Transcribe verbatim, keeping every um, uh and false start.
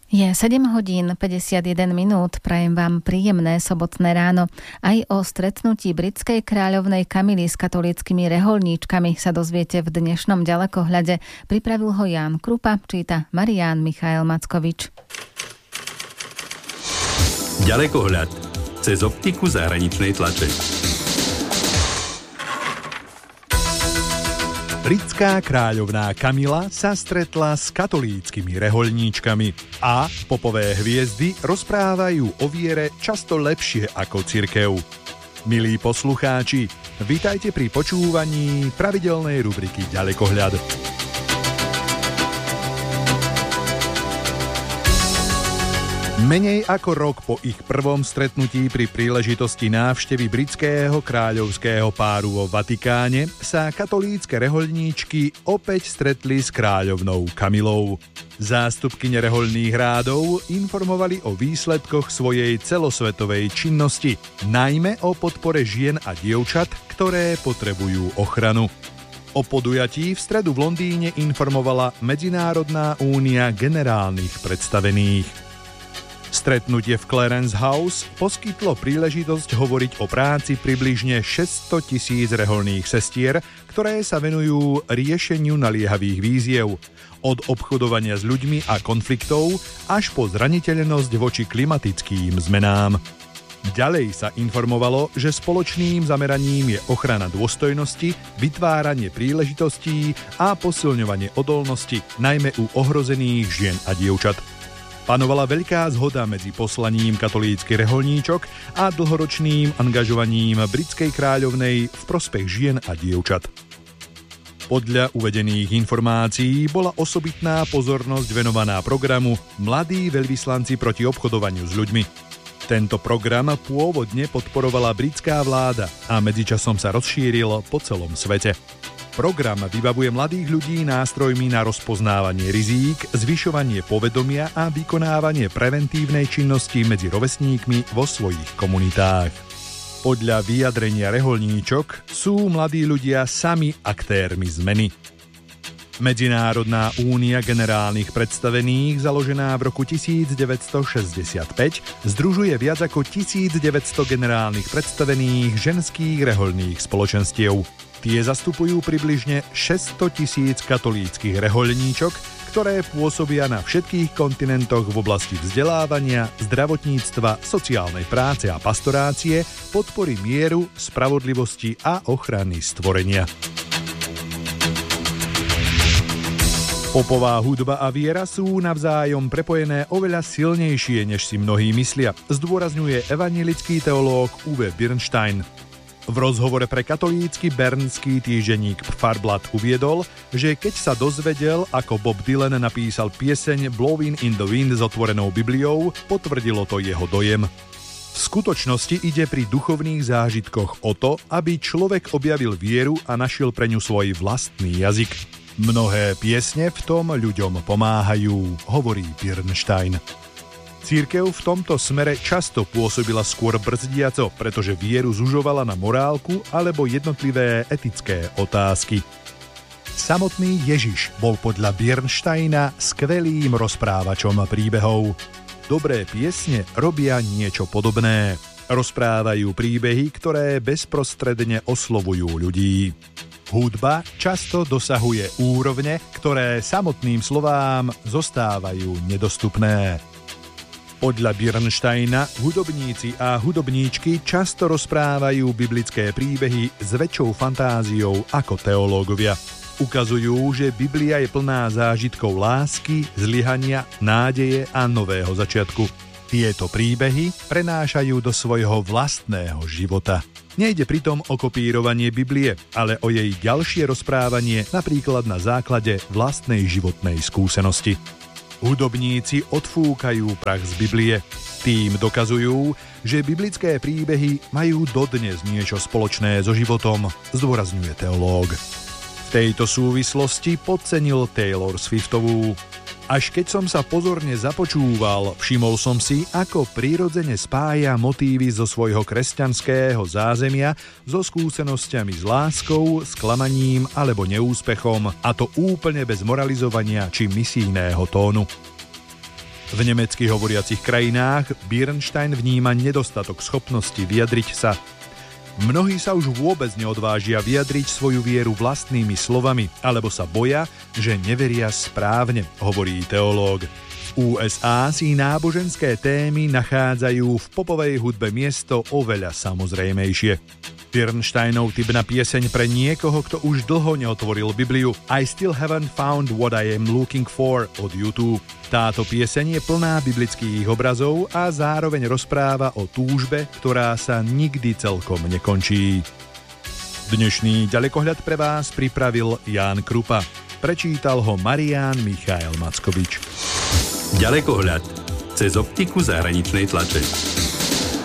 Je sedem hodín päťdesiatjeden minút, prajem vám príjemné sobotné ráno. Aj o stretnutí britskej kráľovnej Kamily s katolíckymi reholníčkami sa dozviete v dnešnom ďalekohľade. Pripravil ho Ján Krupa, číta Marián Michael Mackovič. Ďalekohľad cez optiku zahraničnej tlače. Britská kráľovná Kamila sa stretla s katolíckymi rehoľníčkami a popové hviezdy rozprávajú o viere často lepšie ako cirkev. Milí poslucháči, vitajte pri počúvaní pravidelnej rubriky Ďalekohľad. Menej ako rok po ich prvom stretnutí pri príležitosti návštevy britského kráľovského páru vo Vatikáne sa katolícke rehoľníčky opäť stretli s kráľovnou Kamilou. Zástupkyne rehoľných rádov informovali o výsledkoch svojej celosvetovej činnosti, najmä o podpore žien a dievčat, ktoré potrebujú ochranu. O podujatí v stredu v Londýne informovala Medzinárodná únia generálnych predstavených. Stretnutie v Clarence House poskytlo príležitosť hovoriť o práci približne šesťsto tisíc rehoľných sestier, ktoré sa venujú riešeniu naliehavých výziev, od obchodovania s ľuďmi a konfliktov až po zraniteľnosť voči klimatickým zmenám. Ďalej sa informovalo, že spoločným zameraním je ochrana dôstojnosti, vytváranie príležitostí a posilňovanie odolnosti, najmä u ohrozených žien a dievčat. Panovala veľká zhoda medzi poslaním katolíckych rehoľníčok a dlhoročným angažovaním britskej kráľovnej v prospech žien a dievčat. Podľa uvedených informácií bola osobitná pozornosť venovaná programu Mladí veľvyslanci proti obchodovaniu s ľuďmi. Tento program pôvodne podporovala britská vláda a medzičasom sa rozšíril po celom svete. Program vybavuje mladých ľudí nástrojmi na rozpoznávanie rizík, zvyšovanie povedomia a vykonávanie preventívnej činnosti medzi rovesníkmi vo svojich komunitách. Podľa vyjadrenia rehoľníčok sú mladí ľudia sami aktérmi zmeny. Medzinárodná únia generálnych predstavených, založená v roku devätnásťstošesťdesiatpäť, združuje viac ako tisícdeväťsto generálnych predstavených ženských rehoľných spoločenstiev. Tie zastupujú približne šesťsto tisíc katolíckych rehoľníčok, ktoré pôsobia na všetkých kontinentoch v oblasti vzdelávania, zdravotníctva, sociálnej práce a pastorácie, podpory mieru, spravodlivosti a ochrany stvorenia. Popová hudba a viera sú navzájom prepojené oveľa silnejšie, než si mnohí myslia, zdôrazňuje evanjelický teológ Uwe Birnstein. V rozhovore pre katolícky bernský týždenník Pfarrblatt uviedol, že keď sa dozvedel, ako Bob Dylan napísal pieseň Blowin' in the Wind s otvorenou Bibliou, potvrdilo to jeho dojem. V skutočnosti ide pri duchovných zážitkoch o to, aby človek objavil vieru a našiel pre ňu svoj vlastný jazyk. Mnohé piesne v tom ľuďom pomáhajú, hovorí Birnstein. Cirkev v tomto smere často pôsobila skôr brzdiaco, pretože vieru zužovala na morálku alebo jednotlivé etické otázky. Samotný Ježiš bol podľa Birnsteina skvelým rozprávačom príbehov. Dobré piesne robia niečo podobné. Rozprávajú príbehy, ktoré bezprostredne oslovujú ľudí. Hudba často dosahuje úrovne, ktoré samotným slovám zostávajú nedostupné. Podľa Birnsteina hudobníci a hudobníčky často rozprávajú biblické príbehy s väčšou fantáziou ako teológovia. Ukazujú, že Biblia je plná zážitkov lásky, zlyhania, nádeje a nového začiatku. Tieto príbehy prenášajú do svojho vlastného života. Nejde pritom o kopírovanie Biblie, ale o jej ďalšie rozprávanie napríklad na základe vlastnej životnej skúsenosti. Hudobníci odfúkajú prach z Biblie. Tým dokazujú, že biblické príbehy majú dodnes niečo spoločné so životom, zdôrazňuje teológ. V tejto súvislosti podcenil Taylor Swiftovú. Až keď som sa pozorne započúval, všimol som si, ako prirodzene spája motívy zo svojho kresťanského zázemia so skúsenosťami s láskou, sklamaním alebo neúspechom, a to úplne bez moralizovania či misijného tónu. V nemecky hovoriacich krajinách Bierstein vníma nedostatok schopnosti vyjadriť sa. Mnohí sa už vôbec neodvážia vyjadriť svoju vieru vlastnými slovami, alebo sa boja, že neveria správne, hovorí teológ. V ú es á si náboženské témy nachádzajú v popovej hudbe miesto oveľa samozrejmejšie. Bernsteinov tip na pieseň pre niekoho, kto už dlho neotvoril Bibliu, I Still Haven't Found What I Am Looking For od YouTube. Táto pieseň je plná biblických obrazov a zároveň rozpráva o túžbe, ktorá sa nikdy celkom nekončí. Dnešný ďalekohľad pre vás pripravil Ján Krupa. Prečítal ho Marián Michael Mackovič. Ďalekohľad cez optiku zahraničnej tlače.